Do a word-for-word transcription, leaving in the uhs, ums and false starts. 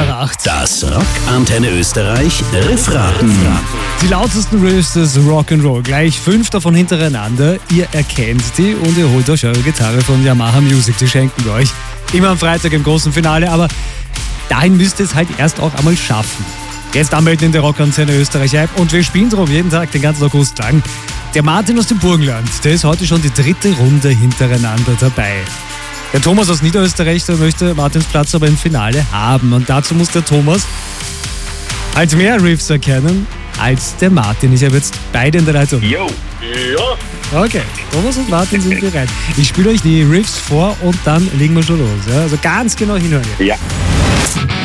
nach acht. Das Rock Antenne Österreich Riffraten. Die lautesten Riffs des Rock'n'Roll. Gleich fünf davon hintereinander. Ihr erkennt die und ihr holt euch eure Gitarre von Yamaha Music. Die schenken wir euch immer am Freitag im großen Finale. Aber dahin müsst ihr es halt erst auch einmal schaffen. Jetzt anmelden in der Rock Antenne Österreich App und wir spielen drum jeden Tag den ganzen August lang. Der Martin aus dem Burgenland, der ist heute schon die dritte Runde hintereinander dabei. Der Thomas aus Niederösterreich, der möchte Martins Platz aber im Finale haben. Und dazu muss der Thomas halt mehr Riffs erkennen als der Martin. Ich habe jetzt beide in der Leitung. Jo. Ja. Okay, Thomas und Martin sind bereit. Ich spiele euch die Riffs vor und dann legen wir schon los. Ja? Also ganz genau hinhören. Ja.